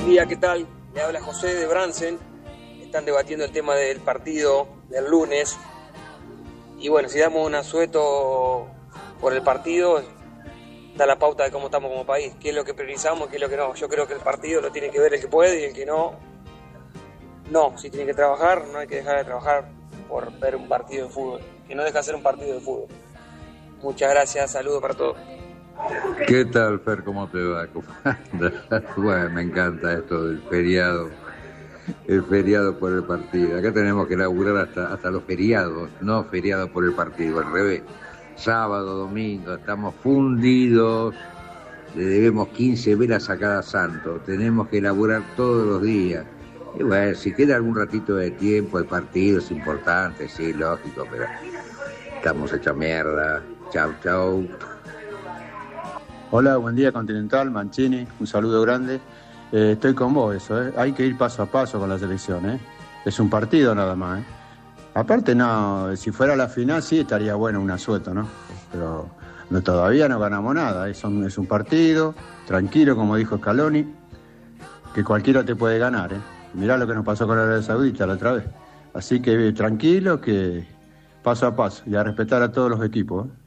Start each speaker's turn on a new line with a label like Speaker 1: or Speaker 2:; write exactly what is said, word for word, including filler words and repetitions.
Speaker 1: día, ¿qué tal? Le habla José de Bransen. Están debatiendo el tema del partido del lunes. Y bueno, si damos un asueto por el partido, da la pauta de cómo estamos como país. ¿Qué es lo que priorizamos y qué es lo que no? Yo creo que el partido lo tiene que ver el que puede y el que no, no. Si tiene que trabajar, no hay que dejar de trabajar por ver un partido de fútbol. Que no deja de ser un partido de fútbol. Muchas gracias, saludos para todos.
Speaker 2: ¿Qué tal, Fer? ¿Cómo te va? Bueno, me encanta esto del feriado, el feriado por el partido. Acá tenemos que laburar hasta, hasta los feriados, no feriado por el partido, al revés. Sábado, domingo, estamos fundidos, le debemos quince velas a cada santo, tenemos que laburar todos los días. Y bueno, si queda algún ratito de tiempo, el partido es importante, sí, lógico, pero estamos hecha mierda. Chau, chau.
Speaker 3: Hola, buen día Continental, Mancini, un saludo grande. Eh, estoy con vos, eso, ¿eh? Hay que ir paso a paso con la selección, ¿eh? Es un partido nada más, ¿eh? Aparte, no, si fuera la final sí estaría bueno un asueto, ¿no? Pero no, todavía no ganamos nada, es un, es un partido, tranquilo, como dijo Scaloni, que cualquiera te puede ganar, ¿eh? Mirá lo que nos pasó con Arabia Saudita la otra vez. Así que tranquilo, que paso a paso, y a respetar a todos los equipos, ¿eh?